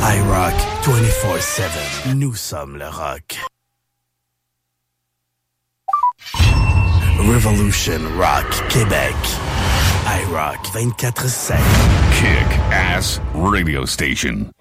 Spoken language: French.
iRock 24/7. Nous sommes le rock. Revolution Rock Québec. iRock 24/7. Kick-Ass Radio Station.